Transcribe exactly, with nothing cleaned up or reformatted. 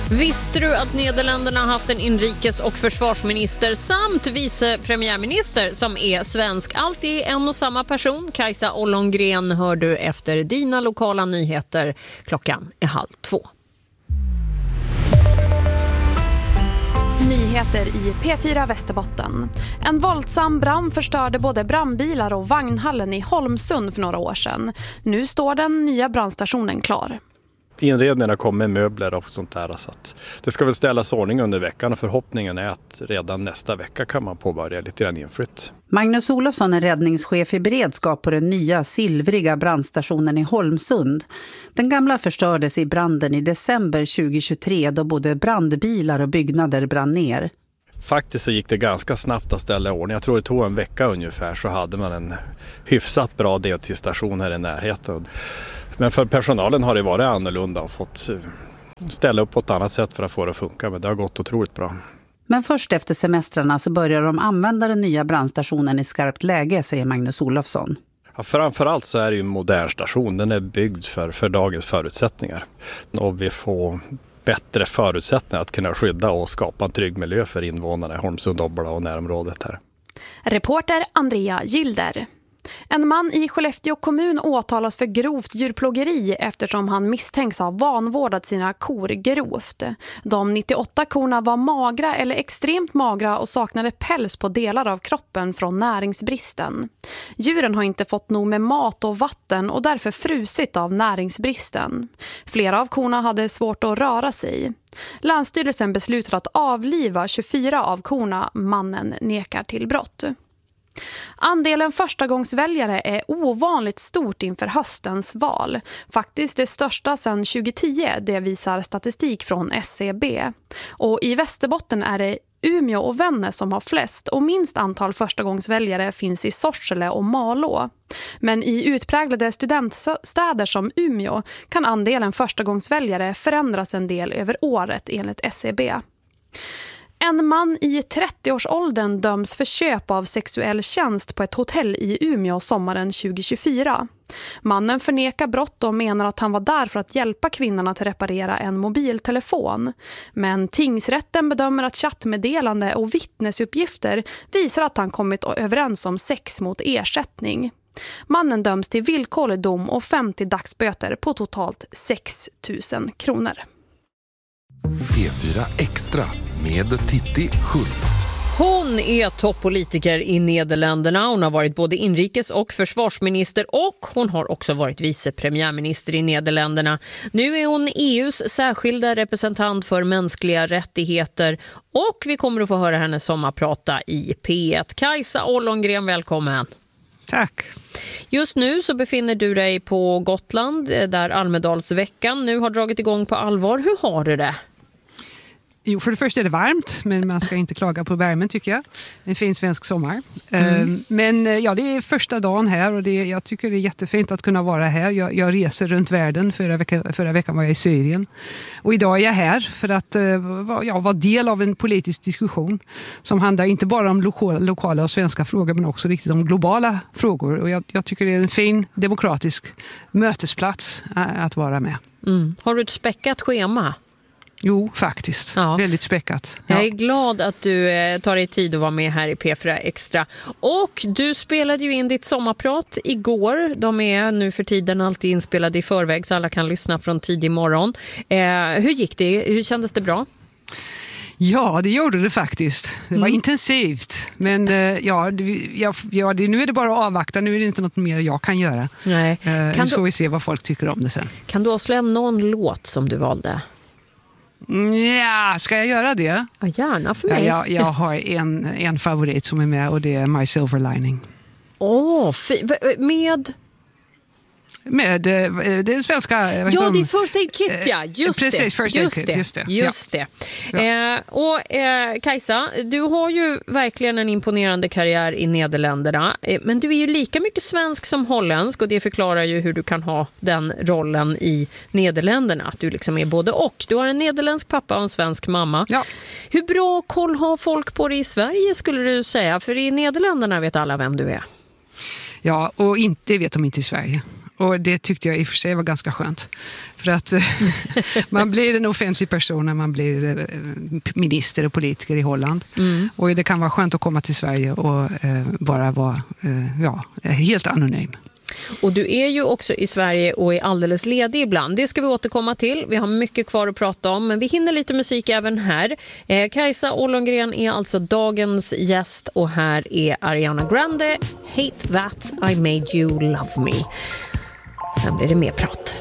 Visste du att Nederländerna har haft en inrikes- och försvarsminister samt vice premiärminister som är svensk? Allt är en och samma person. Kajsa Ollongren hör du efter dina lokala nyheter. Klockan är halv två. Nyheter i P fyra Västerbotten. En våldsam brand förstörde både brandbilar och vagnhallen i Holmsund för några år sedan. Nu står den nya brandstationen klar. Inredningarna kommer med möbler och sånt där, så att det ska väl ställas ordning under veckan och förhoppningen är att redan nästa vecka kan man påbörja lite grann inflytt. Magnus Olofsson är räddningschef i beredskap på den nya silvriga brandstationen i Holmsund. Den gamla förstördes i branden i december tjugohundratjugotre då både brandbilar och byggnader brann ner. Faktiskt så gick det ganska snabbt att ställa ordning. Jag tror det tog en vecka ungefär så hade man en hyfsat bra deltidsstation här i närheten. Men för personalen har det varit annorlunda och fått ställa upp på ett annat sätt för att få det att funka. Men det har gått otroligt bra. Men först efter semestrarna så börjar de använda den nya brandstationen i skarpt läge, säger Magnus Olofsson. Ja, framförallt så är det ju en modern station. Den är byggd för, för dagens förutsättningar. Och vi får bättre förutsättningar att kunna skydda och skapa en trygg miljö för invånarna i Holmsund, Obbola och närområdet här. Reporter Andrea Gilder. En man i Skellefteå kommun åtalas för grovt djurplågeri eftersom han misstänks ha vanvårdat sina kor grovt. De nittioåtta korna var magra eller extremt magra och saknade päls på delar av kroppen från näringsbristen. Djuren har inte fått nog med mat och vatten och därför frusit av näringsbristen. Flera av korna hade svårt att röra sig. Länsstyrelsen beslutar att avliva tjugofyra av korna. Mannen nekar till brott. Andelen förstagångsväljare är ovanligt stort inför höstens val. Faktiskt det största sedan tjugohundratio, det visar statistik från S C B. Och i Västerbotten är det Umeå och Vännäs som har flest och minst antal förstagångsväljare finns i Sorsele och Malå. Men i utpräglade studentstäder som Umeå kan andelen förstagångsväljare förändras en del över året enligt S C B. En man i trettioårsåldern döms för köp av sexuell tjänst på ett hotell i Umeå sommaren tjugohundratjugofyra. Mannen förnekar brott och menar att han var där för att hjälpa kvinnan att reparera en mobiltelefon. Men tingsrätten bedömer att chattmeddelande och vittnesuppgifter visar att han kommit överens om sex mot ersättning. Mannen döms till villkorlig dom och femtio dagsböter på totalt sex tusen kronor. P fyra Extra med Titti Schultz. Hon är toppolitiker i Nederländerna. Hon har varit både inrikes- och försvarsminister och hon har också varit vice premiärminister i Nederländerna. Nu är hon E U:s särskilda representant för mänskliga rättigheter och vi kommer att få höra henne sommarprata i P ett. Kajsa Ollongren, välkommen. Tack. Just nu så befinner du dig på Gotland där Almedalsveckan nu har dragit igång på allvar. Hur har du det? Jo, för det första är det varmt, men man ska inte klaga på värmen tycker jag. En fin svensk sommar. Mm. Men ja, det är första dagen här och det, jag tycker det är jättefint att kunna vara här. Jag, jag reser runt världen, förra veckan, förra veckan var jag i Syrien. Och idag är jag här för att ja, vara del av en politisk diskussion som handlar inte bara om lokala, lokala och svenska frågor men också riktigt om globala frågor. Och jag, jag tycker det är en fin demokratisk mötesplats att vara med. Mm. Har du ett späckat schema? Jo, faktiskt. Ja. Väldigt späckat. Ja. Jag är glad att du eh, tar dig tid att vara med här i P fyra Extra. Och du spelade ju in ditt sommarprat igår. De är nu för tiden alltid inspelade i förväg så alla kan lyssna från tidig morgon. Eh, hur gick det? Hur kändes det bra? Ja, det gjorde det faktiskt. Det var mm. intensivt. Men uh, ja, det, ja, ja det, nu är det bara att avvakta. Nu är det inte något mer jag kan göra. Nej. Uh, kan nu får du... vi se vad folk tycker om det sen. Kan du avslöja någon låt som du valde? Ja, ska jag göra det? Ja, gärna för mig. Ja, jag, jag har en, en favorit som är med och det är My Silver Lining. Åh, oh, med... Med eh, det svenska... Ja, de? det är First Aid Kit, ja. Just Precis, det. First Aid just Kit, det. just det. Just ja. det. Ja. Eh, och eh, Kajsa, du har ju verkligen en imponerande karriär i Nederländerna. Eh, men du är ju lika mycket svensk som holländsk och det förklarar ju hur du kan ha den rollen i Nederländerna. Att du liksom är både och. Du har en nederländsk pappa och en svensk mamma. Ja. Hur bra koll har folk på dig i Sverige skulle du säga? För i Nederländerna vet alla vem du är. Ja, och inte vet de inte i Sverige. Och det tyckte jag i och för sig var ganska skönt. För att man blir en offentlig person när man blir minister och politiker i Holland. Mm. Och det kan vara skönt att komma till Sverige och eh, bara vara eh, ja, helt anonym. Och du är ju också i Sverige och är alldeles ledig ibland. Det ska vi återkomma till. Vi har mycket kvar att prata om, men vi hinner lite musik även här. Eh, Kajsa Ollongren är alltså dagens gäst och här är Ariana Grande, Hate That I Made You Love Me. Sen blir det mer prat.